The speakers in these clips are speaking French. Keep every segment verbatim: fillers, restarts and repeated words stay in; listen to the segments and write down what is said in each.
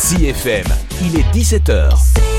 C F M, il est dix-sept heures.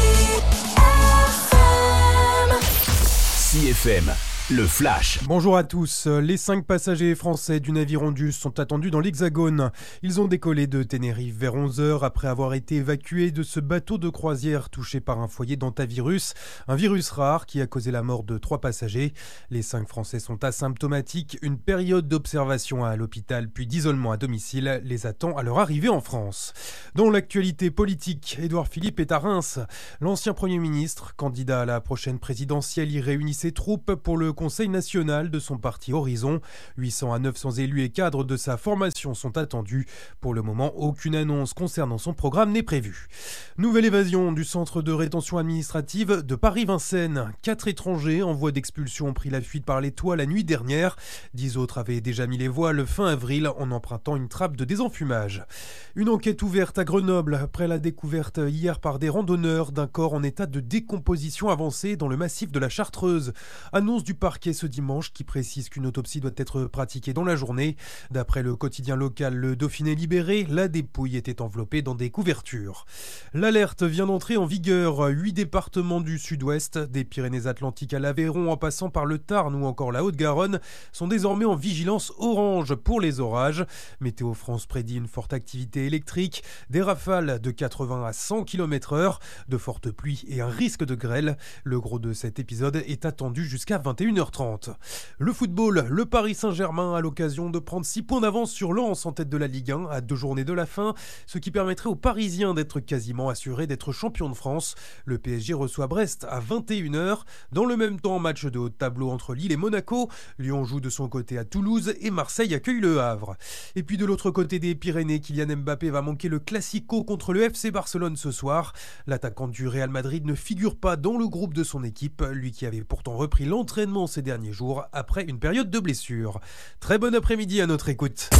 C F M, le flash. Bonjour à tous. Les cinq passagers français du navire Ondus sont attendus dans l'Hexagone. Ils ont décollé de Tenerife vers onze heures après avoir été évacués de ce bateau de croisière touché par un foyer d'hantavirus, un virus rare qui a causé la mort de trois passagers. Les cinq Français sont asymptomatiques. Une période d'observation à l'hôpital puis d'isolement à domicile les attend à leur arrivée en France. Dans l'actualité politique, Édouard Philippe est à Reims. L'ancien Premier ministre, candidat à la prochaine présidentielle, y réunit ses troupes pour le Conseil national de son parti Horizon. huit cents à neuf cents élus et cadres de sa formation sont attendus. Pour le moment, aucune annonce concernant son programme n'est prévue. Nouvelle évasion du centre de rétention administrative de Paris-Vincennes. Quatre étrangers en voie d'expulsion ont pris la fuite par les toits la nuit dernière. Dix autres avaient déjà mis les voiles fin avril en empruntant une trappe de désenfumage. Une enquête ouverte à Grenoble après la découverte hier par des randonneurs d'un corps en état de décomposition avancée dans le massif de la Chartreuse. Annonce du parquet ce dimanche qui précise qu'une autopsie doit être pratiquée dans la journée. D'après le quotidien local Le Dauphiné Libéré, la dépouille était enveloppée dans des couvertures. L'alerte vient d'entrer en vigueur. Huit départements du sud-ouest, des Pyrénées-Atlantiques à l'Aveyron en passant par le Tarn ou encore la Haute-Garonne, sont désormais en vigilance orange pour les orages. Météo France prédit une forte activité électrique, des rafales de quatre-vingts à cent kilomètres heure, de fortes pluies et un risque de grêle. Le gros de cet épisode est attendu jusqu'à vingt et une heures trente. Le football, le Paris Saint-Germain a l'occasion de prendre six points d'avance sur Lens en tête de la Ligue un à deux journées de la fin, ce qui permettrait aux Parisiens d'être quasiment assurés d'être champions de France. Le P S G reçoit Brest à vingt et une heures. Dans le même temps, match de haut de tableau entre Lille et Monaco. Lyon joue de son côté à Toulouse et Marseille accueille le Havre. Et puis de l'autre côté des Pyrénées, Kylian Mbappé va manquer le Classico contre le F C Barcelone ce soir. L'attaquant du Real Madrid ne figure pas dans le groupe de son équipe, lui qui avait pourtant repris l'entraînement ces derniers jours après une période de blessure. Très bon après-midi à notre écoute.